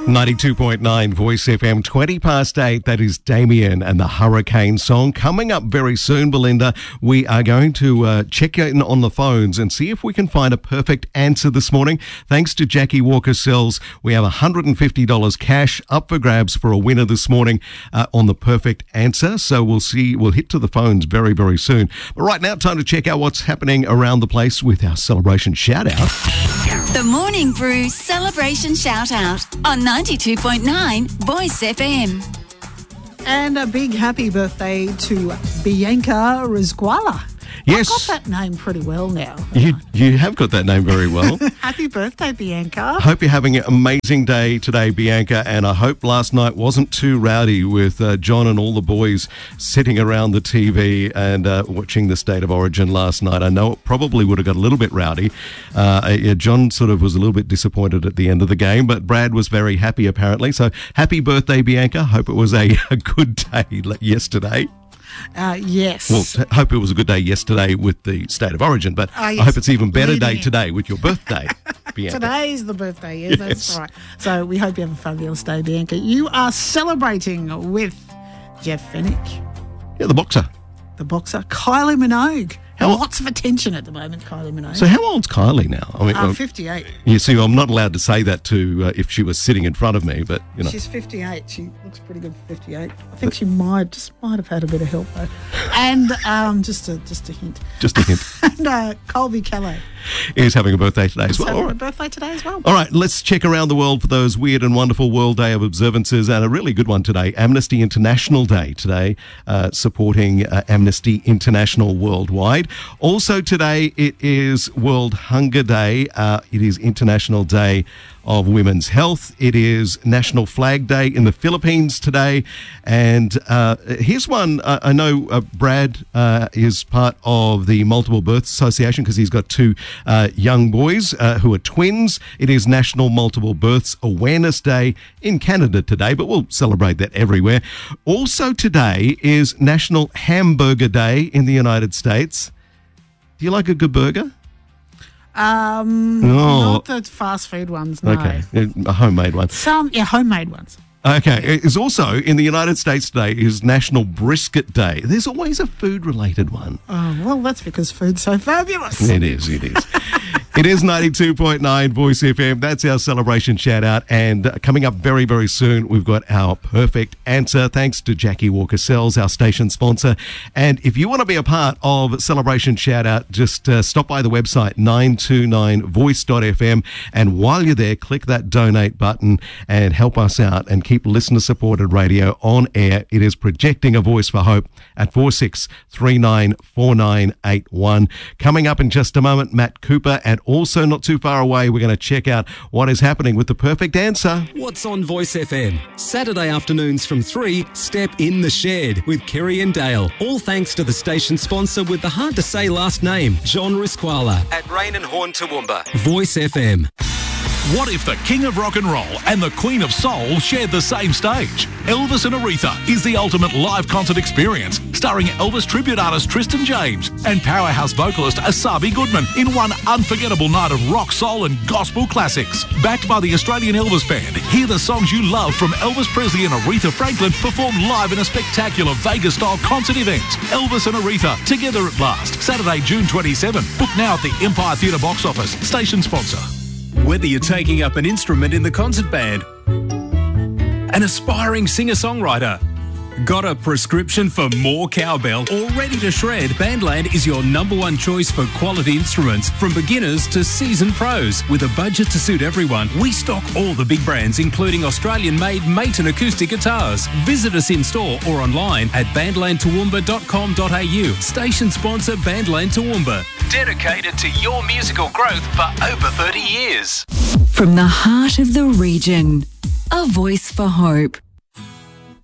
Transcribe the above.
92.9 Voice FM, 20 past 8. That is Damien and the Hurricane song. Coming up very soon, Belinda, we are going to check in on the phones and see if we can find a perfect answer this morning. Thanks to Jackie Walker-Sells, we have $150 cash up for grabs for a winner this morning on the perfect answer. So we'll hit to the phones very, very soon. But right now, time to check out what's happening around the place with our celebration shout-out. The Morning Brew Celebration Shout-Out on 92.9 Voice FM. And a big happy birthday to Bianca Rizquala. Yes. I've got that name pretty well now. You have got that name very well. Happy birthday, Bianca. Hope you're having an amazing day today, Bianca, and I hope last night wasn't too rowdy with John and all the boys sitting around the TV and watching the State of Origin last night. I know it probably would have got a little bit rowdy. John sort of was a little bit disappointed at the end of the game, but Brad was very happy apparently. So happy birthday, Bianca. Hope it was a good day yesterday. Yes. Well, hope it was a good day yesterday with the State of Origin, but yes. I hope it's even better day today with your birthday, Bianca. Today's the birthday, yes, that's right. So we hope you have a fabulous day, Bianca. You are celebrating with Jeff Fennick. Yeah, the boxer. The boxer, Kylie Minogue. How- Lots of attention at the moment, Kylie Minogue. So how old's Kylie now? I mean, 58. You see, I'm not allowed to say that to if she was sitting in front of me, but you know. She's 58. She looks pretty good for 58. I think she might have had a bit of help though. And just a hint. Just a hint. And Colby Calais is having a birthday today as well. having All a right. birthday today as well. All right, let's check around the world for those weird and wonderful World Day of Observances, and a really good one today, Amnesty International Day today, supporting Amnesty International worldwide. Also today, it is World Hunger Day. It is International Day of Women's Health. It is National Flag Day in the Philippines today. And here's one. I know Brad is part of the Multiple Birth Association because he's got two young boys who are twins. It is National Multiple Births Awareness Day in Canada today, but we'll celebrate that everywhere. Also today is National Hamburger Day in the United States. Do you like a good burger? Not the fast food ones, no. Okay, a homemade one. Homemade ones. Okay, it's also in the United States today is National Brisket Day. There's always a food-related one. Oh, well, that's because food's so fabulous. It is. It is 92.9 Voice FM. That's our celebration shout-out. And coming up very, very soon, we've got our perfect answer. Thanks to Jackie Walker-Sells, our station sponsor. And if you want to be a part of celebration shout-out, just stop by the website, 929voice.fm. And while you're there, click that donate button and help us out and keep listener-supported radio on air. It is projecting a voice for hope at 46394981. Coming up in just a moment, Matt Cooper, and also not too far away, we're going to check out what is happening with the perfect answer. What's on Voice FM? Saturday afternoons from 3, Step in the Shed with Kerry and Dale. All thanks to the station sponsor with the hard-to-say last name, John Rizquala at Rain and Horn Toowoomba. Voice FM. What if the King of Rock and Roll and the Queen of Soul shared the same stage? Elvis and Aretha is the ultimate live concert experience, starring Elvis tribute artist Tristan James and powerhouse vocalist Asabi Goodman in one unforgettable night of rock, soul and gospel classics. Backed by the Australian Elvis Band, hear the songs you love from Elvis Presley and Aretha Franklin performed live in a spectacular Vegas-style concert event. Elvis and Aretha, together at last, Saturday, June 27. Book now at the Empire Theatre box office. Station sponsor. Whether you're taking up an instrument in the concert band, an aspiring singer-songwriter, got a prescription for more cowbell, or ready to shred, Bandland is your #1 choice for quality instruments from beginners to seasoned pros. With a budget to suit everyone, we stock all the big brands, including Australian-made Maton acoustic guitars. Visit us in store or online at bandlandtoowoomba.com.au. Station sponsor Bandland Toowoomba. Dedicated to your musical growth for over 30 years. From the heart of the region, a voice for hope.